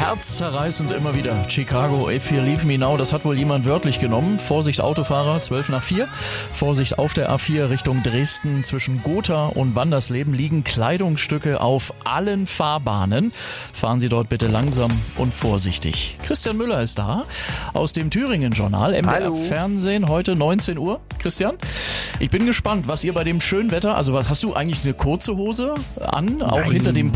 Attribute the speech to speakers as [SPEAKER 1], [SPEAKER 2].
[SPEAKER 1] herzzerreißend immer wieder. Chicago, If You Leave Me Now, das hat wohl jemand wörtlich genommen. Vorsicht Autofahrer, 12:04. Vorsicht auf der A4 Richtung Dresden. Zwischen Gotha und Wandersleben liegen Kleidungsstücke auf allen Fahrbahnen. Fahren Sie dort bitte langsam und vorsichtig. Christian Müller ist da aus dem Thüringen-Journal, MDR Fernsehen, heute 19 Uhr. Christian, ich bin gespannt, was ihr bei dem schönen Wetter, also hast du eigentlich eine kurze Hose an, auch hinter dem